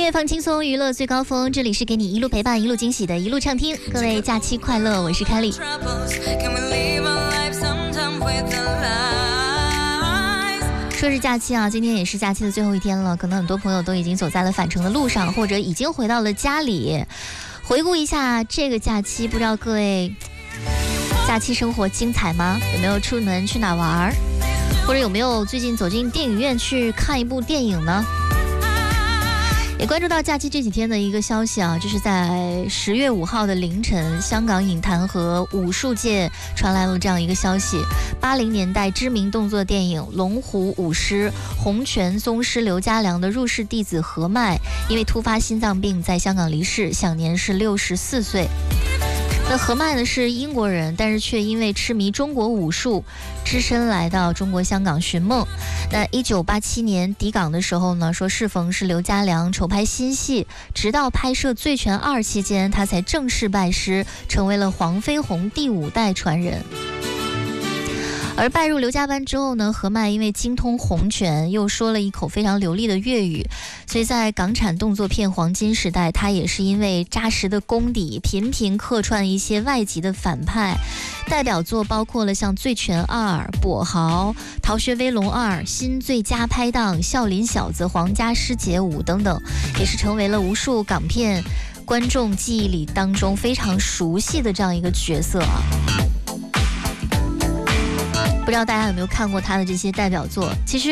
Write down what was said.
乐放轻松，娱乐最高峰，这里是给你一路陪伴一路惊喜的一路畅听。各位假期快乐，我是凯莉。说是假期啊，今天也是假期的最后一天了，可能很多朋友都已经走在了返程的路上，或者已经回到了家里。回顾一下这个假期，不知道各位假期生活精彩吗？有没有出门去哪玩？或者有没有最近走进电影院去看一部电影呢？也关注到假期这几天的一个消息啊，就是在10月5号的凌晨，香港影坛和武术界传来了这样一个消息：80年代知名动作电影《龙虎舞狮》洪拳宗师刘家良的入室弟子何迈，因为突发心脏病在香港离世，享年是64岁。那何迈呢是英国人，但是却因为痴迷中国武术，只身来到中国香港寻梦。那1987年抵港的时候呢，说适逢是刘家良筹拍新戏，直到拍摄《醉拳2》期间，他才正式拜师，成为了黄飞鸿第5代传人。而拜入刘家班之后呢，何迈因为精通洪拳，又说了一口非常流利的粤语，所以在港产动作片黄金时代，他也是因为扎实的功底，频频客串一些外籍的反派。代表作包括了像《醉拳2》、《跛豪》、《逃学威龙2》、《新最佳拍档》、《少林小子》、《皇家师姐舞》等等，也是成为了无数港片观众记忆里当中非常熟悉的这样一个角色啊。不知道大家有没有看过他的这些代表作？其实